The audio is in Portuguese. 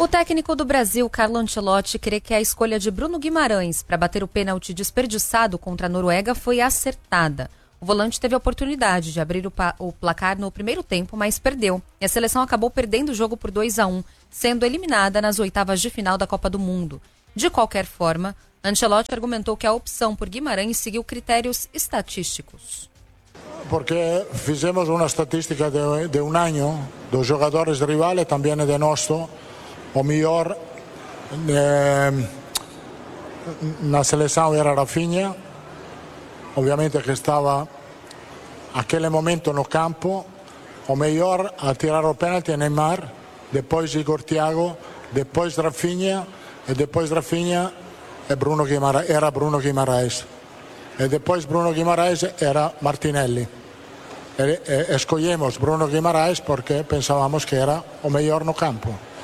O técnico do Brasil, Carlo Ancelotti, crê que a escolha de Bruno Guimarães para bater o pênalti desperdiçado contra a Noruega foi acertada. O volante teve a oportunidade de abrir o placar no primeiro tempo, mas perdeu. E a seleção acabou perdendo o jogo por 2-1, sendo eliminada nas oitavas de final da Copa do Mundo. De qualquer forma, Ancelotti argumentou que a opção por Guimarães seguiu critérios estatísticos. Porque fizemos uma estatística de um ano dos jogadores rivais, também de nosso. O melhor na seleção era Rafinha, obviamente que estava naquele momento no campo. O melhor a tirar o pênalti é Neymar, depois Igor Thiago, depois Rafinha, e depois Rafinha era Bruno Guimarães. E depois Bruno Guimarães era Martinelli. Escolhemos Bruno Guimarães porque pensávamos que era o melhor no campo.